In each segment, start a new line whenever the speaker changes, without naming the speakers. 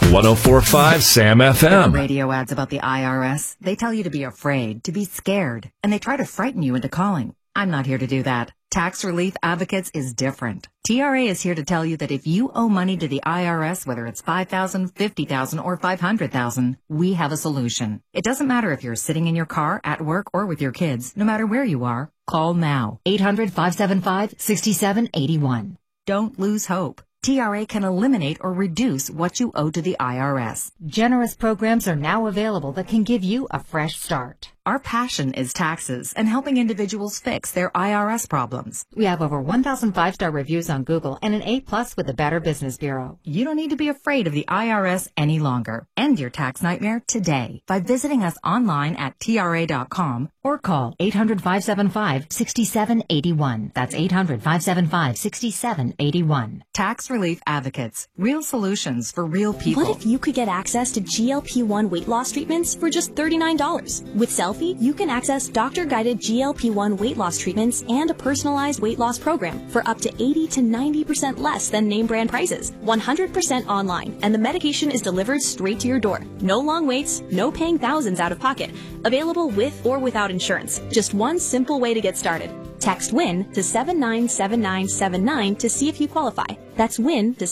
104.5 Sam FM.
Radio ads about the IRS. They tell you to be afraid, to be scared, and they try to frighten you into calling. I'm not here to do that. Tax Relief Advocates is different. TRA is here to tell you that if you owe money to the IRS, whether it's $5,000, $50,000, or $500,000, we have a solution. It doesn't matter if you're sitting in your car, at work, or with your kids. No matter where you are, call now. 800-575-6781. Don't lose hope. TRA can eliminate or reduce what you owe to the IRS. Generous programs are now available that can give you a fresh start. Our passion is taxes and helping individuals fix their IRS problems. We have over 1,000 5-star reviews on Google and an A+ with the Better Business Bureau. You don't need to be afraid of the IRS any longer. End your tax nightmare today by visiting us online at TRA.com or call 800-575-6781. That's 800-575-6781. Tax Relief Advocates. Real solutions for real people.
What if you could get access to GLP-1 weight loss treatments for just $39? With Selfie, you can access doctor-guided GLP-1 weight loss treatments and a personalized weight loss program for up to 80 to 90% less than name brand prices. 100% online, and the medication is delivered straight to your door. No long waits, no paying thousands out of pocket. Available with or without insurance. Just one simple way to get started. Text WIN to 797979 to see if you qualify. That's WIN to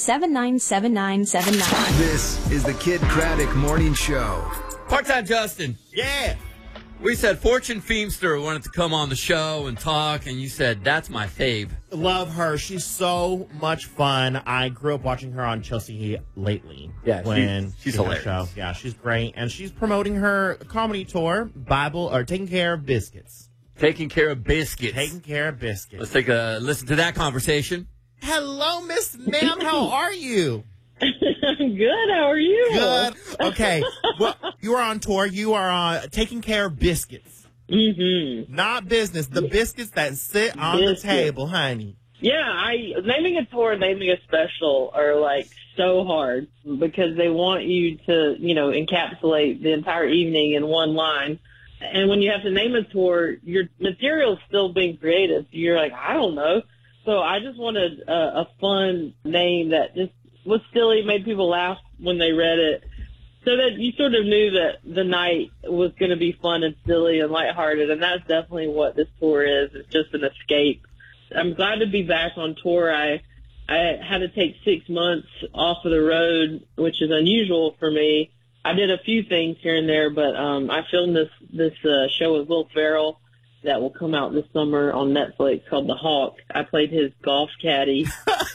797979.
This is the Kid Craddock Morning Show.
Part-time Justin.
Yeah.
We said Fortune Feimster wanted to come on the show and talk, and you said, that's my fave.
Love her. She's so much fun. I grew up watching her on Chelsea lately.
Yeah, she's hilarious.
Show. Yeah, she's great. And she's promoting her comedy tour, Taking Care of Biscuits.
Taking Care of Biscuits.
Taking Care of Biscuits.
Let's take a listen to that conversation.
Hello, Miss Ma'am. How are you?
Good. How are you?
Good. Okay. Well, you are on tour. You are on Taking Care of Biscuits.
Mm-hmm.
Not business. The biscuits that sit on the table, honey.
Yeah, naming a tour and naming a special are like so hard because they want you to, encapsulate the entire evening in one line. And when you have to name a tour, your material's still being creative. So you're like, I don't know. So I just wanted a fun name that just was silly, made people laugh when they read it, so that you sort of knew that the night was going to be fun and silly and lighthearted, and that's definitely what this tour is. It's just an escape. I'm glad to be back on tour. I had to take 6 months off of the road, which is unusual for me. I did a few things here and there, but I filmed this show with Will Ferrell that will come out this summer on Netflix called The Hawk. I played his golf caddy.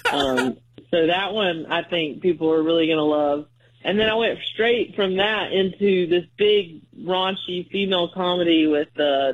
So that one, I think people are really going to love. And then I went straight from that into this big, raunchy female comedy with